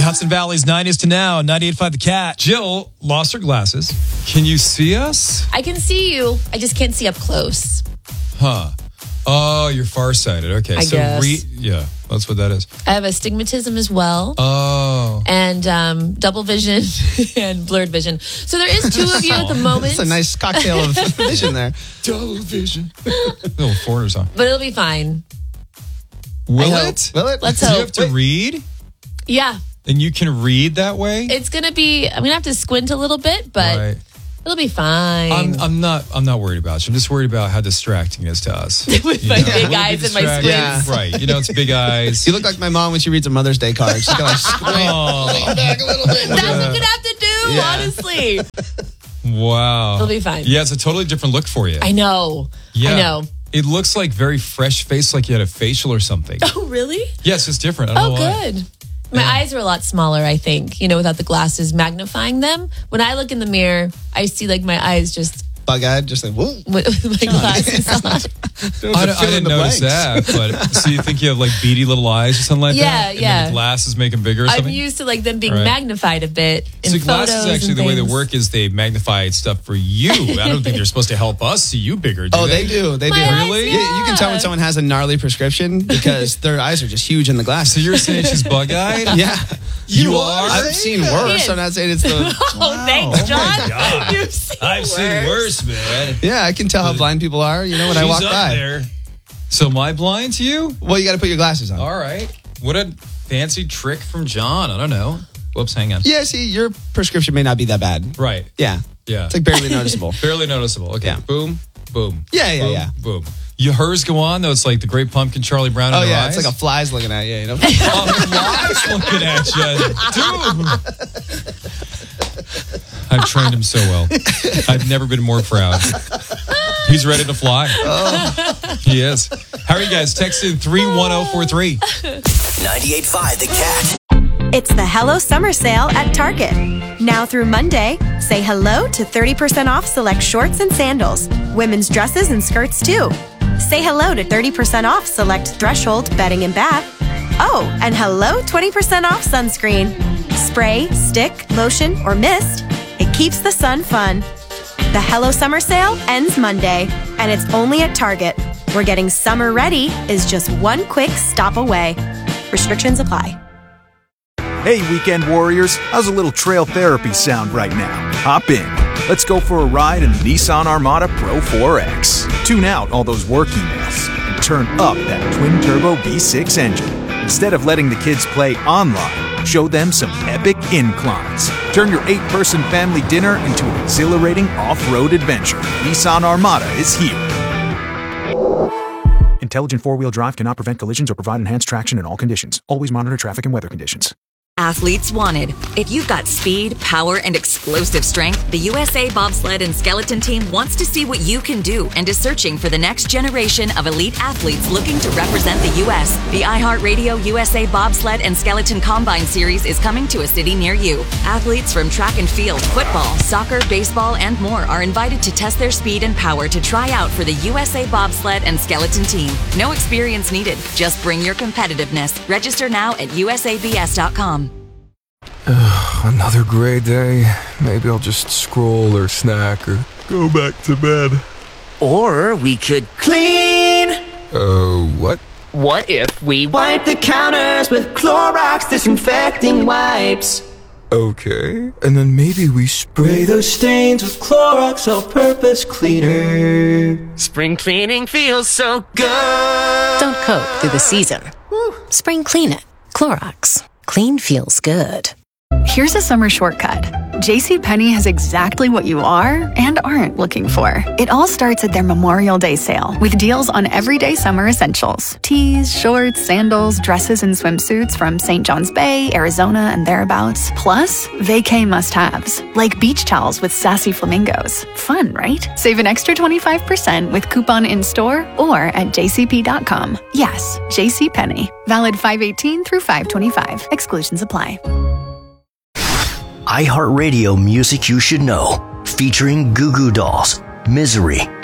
Hudson Valley's 90s to now, 98.5 The Cat. Jill lost her glasses. Can you see us? I can see you. I just can't see up close. Huh. Oh, you're farsighted. Okay. I guess. Yeah, that's what that is. I have astigmatism as well. Oh. And double vision and blurred vision. So there is two of you at the moment. That's a nice cocktail of vision there. Double vision. Little foreigner song. But it'll be fine. Will it? Will it? Let's Do hope. you have to read? Yeah. And you can read that way? It's going to be, I'm going to have to squint a little bit, but Right. it'll be fine. I'm not worried about you. I'm just worried about how distracting it is to us. With my big eyes and my squints. Yeah. Right. You know, it's big eyes. You look like my mom when she reads a Mother's Day card. She's got like Oh, back a little bit. That's what I'm going to have to do, Yeah. honestly. wow. It'll be fine. Yeah, it's a totally different look for you. I know. Yeah. I know. It looks like very fresh face, like you had a facial or something. Oh, really? Yes, it's different. I don't Oh, know why. good. My eyes are a lot smaller, I think, without the glasses magnifying them. When I look in the mirror, I see like my eyes just Bug-eyed, just like, whoa. with my glasses on. I didn't notice that, but so you think you have like beady little eyes or something like that? Yeah, yeah. And the glasses make them bigger or I'm something? used to like them being Right. magnified a bit in So photos glasses actually, and the way they things. work is they magnify stuff for you. I don't think they're supposed to help us see you bigger, Oh, they do. They do. My eyes, Really? yeah. You can tell when someone has a gnarly prescription because their eyes are just huge in the glasses. So you're saying she's bug-eyed? Yeah. You are? I've seen worse. I'm not saying it's the... Oh, thanks, John. God. You've seen I've seen worse, man. Yeah, I can tell how blind people are, when I walk She's up by. there. So am I blind to you? Well, you got to put your glasses on. All right. What a fancy trick from John. I don't know. Whoops, hang on. Yeah, see, your prescription may not be that bad. Right. Yeah. Yeah. It's like barely noticeable. Barely noticeable. Okay. Yeah. Boom, boom. Yeah, yeah, boom, yeah. Boom. Hers go on, though. It's like the Great Pumpkin, Charlie Brown in Oh, her yeah, eyes. it's like a fly's looking at you, fly's looking at you. Dude. I've trained him so well. I've never been more proud. He's ready to fly. Oh. He is. How are you guys? Text in 31043. 98.5 The Cat. It's the Hello Summer Sale at Target. Now through Monday, say hello to 30% off select shorts and sandals, women's dresses and skirts too. Say hello to 30% off select Threshold bedding and bath. Oh, and hello 20% off sunscreen. Spray, stick, lotion, or mist. It keeps the sun fun. The Hello Summer Sale ends Monday, and it's only at Target, where getting summer ready is just one quick stop away. Restrictions apply. Hey, weekend warriors, how's a little trail therapy sound right now? Hop in. Let's go for a ride in the Nissan Armada Pro 4X. Tune out all those work emails and turn up that twin-turbo V6 engine. Instead of letting the kids play online, show them some epic inclines. Turn your 8-person family dinner into an exhilarating off-road adventure. Nissan Armada is here. Intelligent four-wheel drive cannot prevent collisions or provide enhanced traction in all conditions. Always monitor traffic and weather conditions. Athletes wanted. If you've got speed, power, and explosive strength, the USA Bobsled and Skeleton Team wants to see what you can do and is searching for the next generation of elite athletes looking to represent the U.S. The iHeartRadio USA Bobsled and Skeleton Combine Series is coming to a city near you. Athletes from track and field, football, soccer, baseball, and more are invited to test their speed and power to try out for the USA Bobsled and Skeleton Team. No experience needed. Just bring your competitiveness. Register now at usabs.com. Another gray day. Maybe I'll just scroll or snack or go back to bed. Or we could clean. What? What if we wipe the counters with Clorox disinfecting wipes? Okay. And then maybe we spray Those stains with Clorox all-purpose cleaner. Spring cleaning feels so good. Don't cope through the season. Spring clean it. Clorox. Clean feels good. Here's a summer shortcut. JCPenney has exactly what you are and aren't looking for. It all starts at their Memorial Day sale with deals on everyday summer essentials. Tees, shorts, sandals, dresses, and swimsuits from St. John's Bay, Arizona, and thereabouts. Plus, vacay must-haves, like beach towels with sassy flamingos. Fun, right? Save an extra 25% with coupon in-store or at jcp.com. Yes, JCPenney. Valid 5/18 through 5/25. Exclusions apply. iHeartRadio Music You Should Know, featuring Goo Goo Dolls, Misery,